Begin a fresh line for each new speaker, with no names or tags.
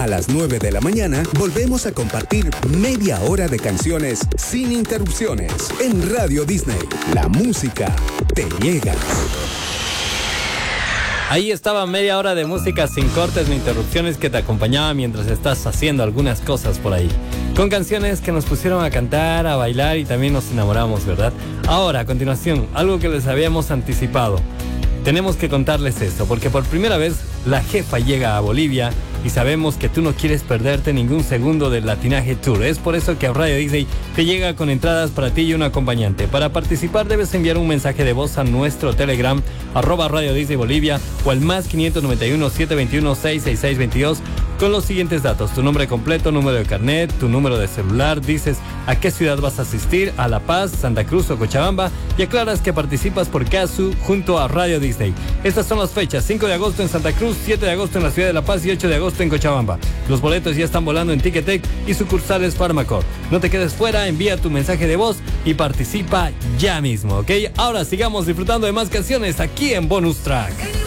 A las 9 de la mañana volvemos a compartir media hora de canciones sin interrupciones en Radio Disney. La música te llega.
Ahí estaba media hora de música sin cortes ni interrupciones que te acompañaba mientras estás haciendo algunas cosas por ahí. Con canciones que nos pusieron a cantar, a bailar y también nos enamoramos, ¿verdad? Ahora, a continuación, algo que les habíamos anticipado. Tenemos que contarles esto, porque por primera vez la jefa llega a Bolivia y sabemos que tú no quieres perderte ningún segundo del Latinaje Tour. Es por eso que Radio Disney te llega con entradas para ti y un acompañante. Para participar debes enviar un mensaje de voz a nuestro Telegram, @Radio Disney Bolivia, o al más 591-721-66622, con los siguientes datos: tu nombre completo, número de carnet, tu número de celular, dices a qué ciudad vas a asistir, a La Paz, Santa Cruz o Cochabamba, y aclaras que participas por Casu junto a Radio Disney. Estas son las fechas: 5 de agosto en Santa Cruz, 7 de agosto en la ciudad de La Paz y 8 de agosto en Cochabamba. Los boletos ya están volando en Ticketek y sucursales Farmacor. No te quedes fuera, envía tu mensaje de voz y participa ya mismo, ¿ok? Ahora sigamos disfrutando de más canciones aquí en Bonus Track.